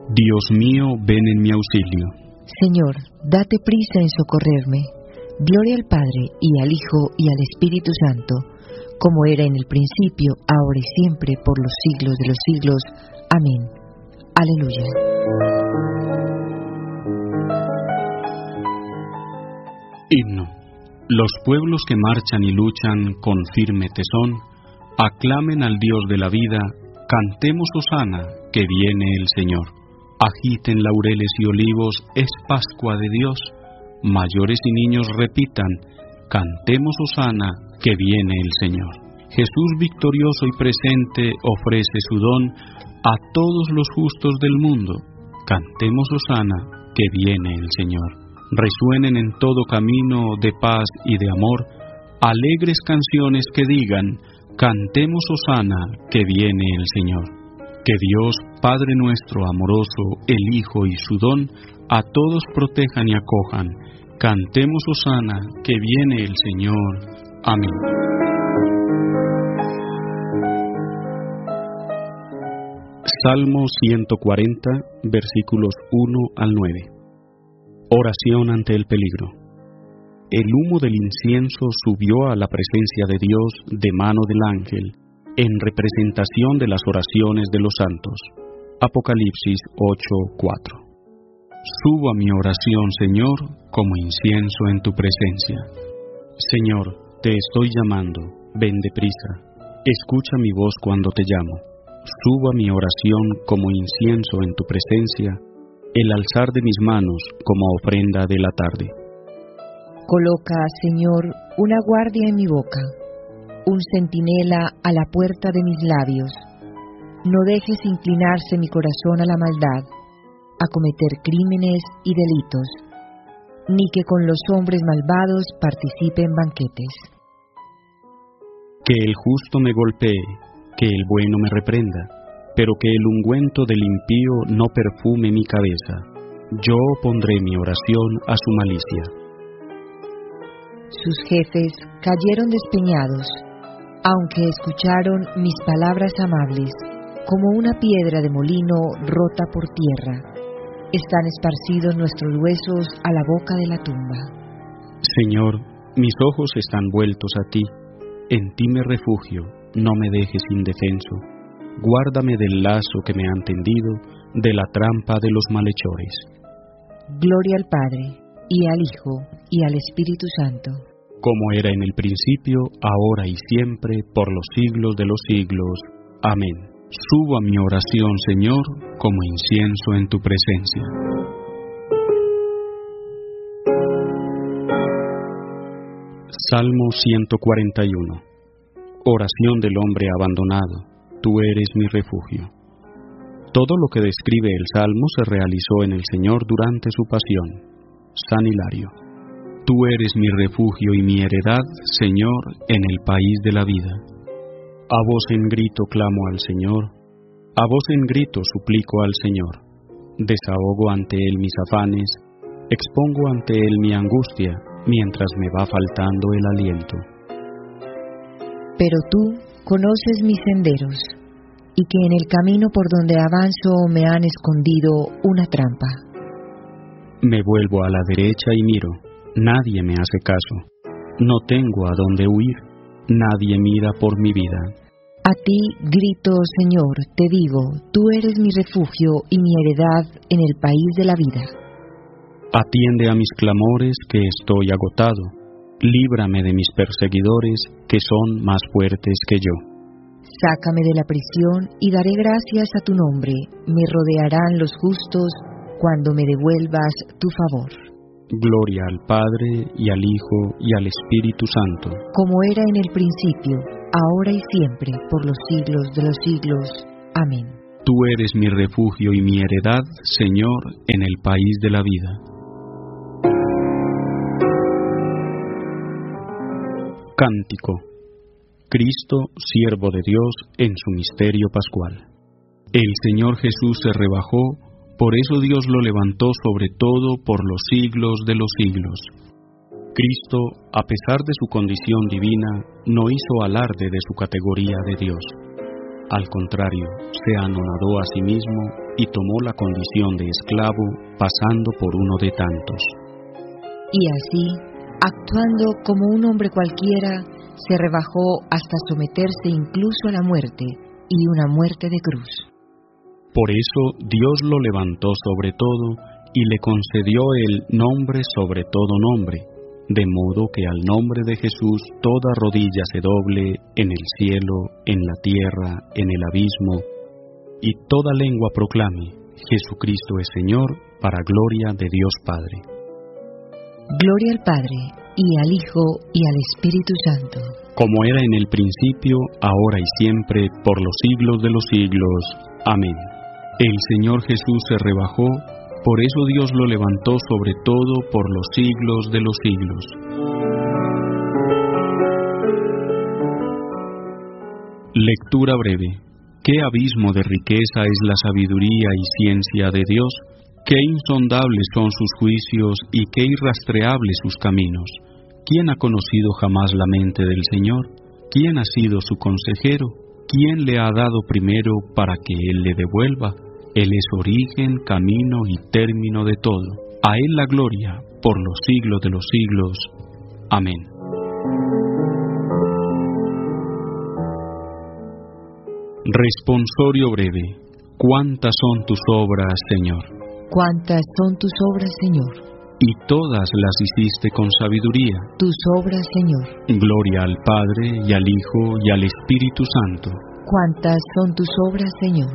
Dios mío, ven en mi auxilio. Señor, date prisa en socorrerme. Gloria al Padre, y al Hijo, y al Espíritu Santo, como era en el principio, ahora y siempre, por los siglos de los siglos. Amén. Aleluya. Himno. Los pueblos que marchan y luchan con firme tesón, aclamen al Dios de la vida, cantemos hosana, que viene el Señor. Agiten laureles y olivos, es Pascua de Dios. Mayores y niños repitan, cantemos hosana, que viene el Señor. Jesús victorioso y presente ofrece su don a todos los justos del mundo. Cantemos hosana, que viene el Señor. Resuenen en todo camino de paz y de amor alegres canciones que digan, cantemos hosana, que viene el Señor. Que Dios, Padre nuestro amoroso, el Hijo y su don, a todos protejan y acojan. Cantemos hosana, que viene el Señor. Amén. Salmo 140, versículos 1 al 9. Oración ante el peligro. El humo del incienso subió a la presencia de Dios de mano del ángel, en representación de las oraciones de los santos. Apocalipsis 8:4. Subo a mi oración, Señor, como incienso en tu presencia. Señor, te estoy llamando, ven deprisa. Escucha mi voz cuando te llamo. Subo a mi oración como incienso en tu presencia, el alzar de mis manos como ofrenda de la tarde. Coloca, Señor, una guardia en mi boca, un centinela a la puerta de mis labios. No dejes inclinarse mi corazón a la maldad, a cometer crímenes y delitos, ni que con los hombres malvados participe en banquetes. Que el justo me golpee, que el bueno me reprenda, pero que el ungüento del impío no perfume mi cabeza. Yo opondré mi oración a su malicia. Sus jefes cayeron despeñados, aunque escucharon mis palabras amables, como una piedra de molino rota por tierra. Están esparcidos nuestros huesos a la boca de la tumba. Señor, mis ojos están vueltos a ti. En ti me refugio, no me dejes indefenso. Guárdame del lazo que me han tendido, de la trampa de los malhechores. Gloria al Padre, y al Hijo, y al Espíritu Santo. Como era en el principio, ahora y siempre, por los siglos de los siglos. Amén. Subo a mi oración, Señor, como incienso en tu presencia. Salmo 141. Oración del hombre abandonado. Tú eres mi refugio. Todo lo que describe el Salmo se realizó en el Señor durante su pasión. San Hilario. Tú eres mi refugio y mi heredad, Señor, en el país de la vida. A voz en grito clamo al Señor, a voz en grito suplico al Señor. Desahogo ante Él mis afanes, expongo ante Él mi angustia, mientras me va faltando el aliento. Pero tú conoces mis senderos, y que en el camino por donde avanzo me han escondido una trampa. Me vuelvo a la derecha y miro, nadie me hace caso. No tengo a dónde huir, nadie mira por mi vida. A ti grito, Señor, te digo, tú eres mi refugio y mi heredad en el país de la vida. Atiende a mis clamores, que estoy agotado. Líbrame de mis perseguidores, que son más fuertes que yo. Sácame de la prisión y daré gracias a tu nombre. Me rodearán los justos cuando me devuelvas tu favor. Gloria al Padre, y al Hijo, y al Espíritu Santo. Como era en el principio, ahora y siempre, por los siglos de los siglos. Amén. Tú eres mi refugio y mi heredad, Señor, en el país de la vida. Cántico. Cristo, siervo de Dios, en su misterio pascual. El Señor Jesús se rebajó, por eso Dios lo levantó sobre todo por los siglos de los siglos. Cristo, a pesar de su condición divina, no hizo alarde de su categoría de Dios. al contrario, se anonadó a sí mismo y tomó la condición de esclavo, pasando por uno de tantos. Y así, actuando como un hombre cualquiera, se rebajó hasta someterse incluso a la muerte, y una muerte de cruz. Por eso Dios lo levantó sobre todo y le concedió el nombre sobre todo nombre, de modo que al nombre de Jesús toda rodilla se doble en el cielo, en la tierra, en el abismo, y toda lengua proclame: Jesucristo es Señor, para gloria de Dios Padre. Gloria al Padre, y al Hijo, y al Espíritu Santo. Como era en el principio, ahora y siempre, por los siglos de los siglos. Amén. El Señor Jesús se rebajó, por eso Dios lo levantó sobre todo por los siglos de los siglos. Lectura breve. Qué abismo de riqueza es la sabiduría y ciencia de Dios, qué insondables son sus juicios y qué irrastreables sus caminos. ¿Quién ha conocido jamás la mente del Señor? ¿Quién ha sido su consejero? ¿Quién le ha dado primero para que Él le devuelva? Él es origen, camino y término de todo. A Él la gloria, por los siglos de los siglos. Amén. Responsorio breve. ¿Cuántas son tus obras, Señor? ¿Cuántas son tus obras, Señor? Y todas las hiciste con sabiduría. Tus obras, Señor. Gloria al Padre, y al Hijo, y al Espíritu Santo. ¿Cuántas son tus obras, Señor?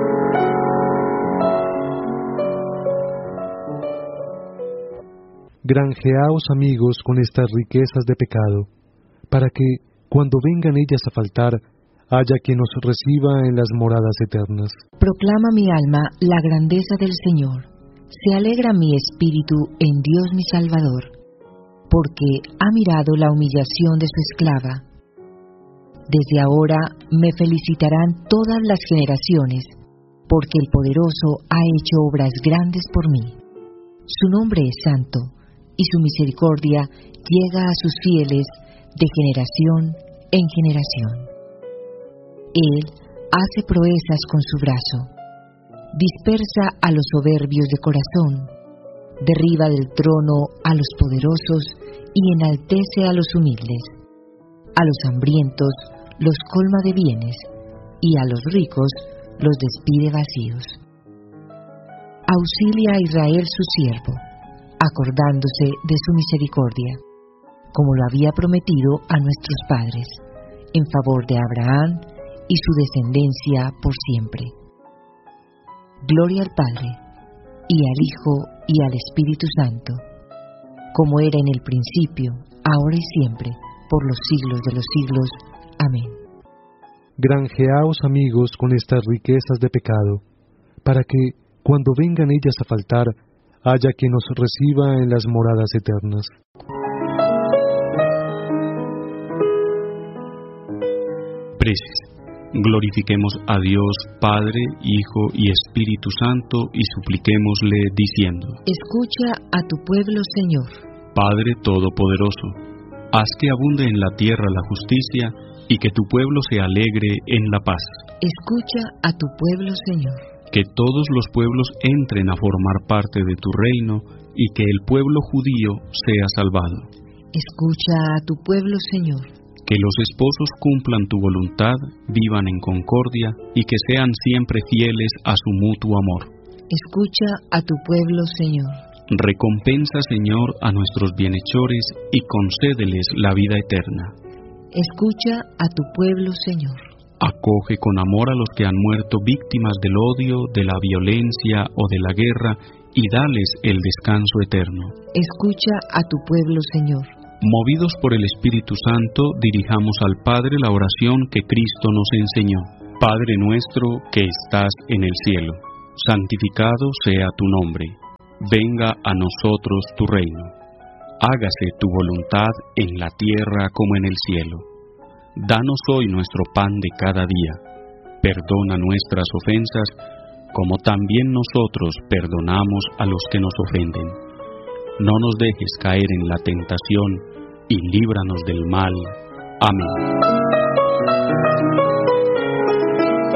Granjeaos, amigos, con estas riquezas de pecado, para que, cuando vengan ellas a faltar, haya quien nos reciba en las moradas eternas. Proclama mi alma la grandeza del Señor. Se alegra mi espíritu en Dios mi Salvador, porque ha mirado la humillación de su esclava. Desde ahora me felicitarán todas las generaciones, porque el Poderoso ha hecho obras grandes por mí. Su nombre es santo, y su misericordia llega a sus fieles de generación en generación. Él hace proezas con su brazo, dispersa a los soberbios de corazón, derriba del trono a los poderosos y enaltece a los humildes. A los hambrientos los colma de bienes, y a los ricos los despide vacíos. Auxilia a Israel su siervo, acordándose de su misericordia, como lo había prometido a nuestros padres, en favor de Abraham y su descendencia por siempre. Gloria al Padre, y al Hijo, y al Espíritu Santo, como era en el principio, ahora y siempre, por los siglos de los siglos. Amén. Granjeaos, amigos, con estas riquezas de pecado, para que, cuando vengan ellas a faltar, haya quien nos reciba en las moradas eternas. Preces. Glorifiquemos a Dios, Padre, Hijo y Espíritu Santo, y supliquémosle diciendo: Escucha a tu pueblo, Señor. Padre Todopoderoso, haz que abunde en la tierra la justicia, y que tu pueblo se alegre en la paz. Escucha a tu pueblo, Señor. Que todos los pueblos entren a formar parte de tu reino, y que el pueblo judío sea salvado. Escucha a tu pueblo, Señor. Que los esposos cumplan tu voluntad, vivan en concordia, y que sean siempre fieles a su mutuo amor. Escucha a tu pueblo, Señor. Recompensa, Señor, a nuestros bienhechores, y concédeles la vida eterna. Escucha a tu pueblo, Señor. Acoge con amor a los que han muerto víctimas del odio, de la violencia o de la guerra, y dales el descanso eterno. Escucha a tu pueblo, Señor. Movidos por el Espíritu Santo, dirijamos al Padre la oración que Cristo nos enseñó. Padre nuestro que estás en el cielo, santificado sea tu nombre. Venga a nosotros tu reino. Hágase tu voluntad en la tierra como en el cielo. Danos hoy nuestro pan de cada día. Perdona nuestras ofensas, como también nosotros perdonamos a los que nos ofenden. No nos dejes caer en la tentación, y líbranos del mal. Amén.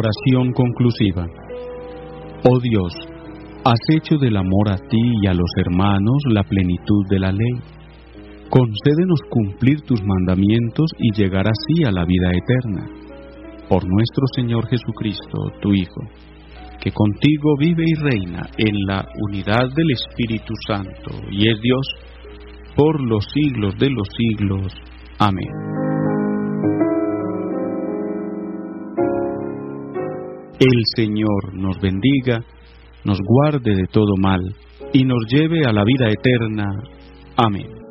Oración conclusiva. Oh Dios, has hecho del amor a ti y a los hermanos la plenitud de la ley. Concédenos cumplir tus mandamientos y llegar así a la vida eterna. Por nuestro Señor Jesucristo, tu Hijo, que contigo vive y reina en la unidad del Espíritu Santo, y es Dios por los siglos de los siglos. Amén. El Señor nos bendiga, nos guarde de todo mal, y nos lleve a la vida eterna. Amén.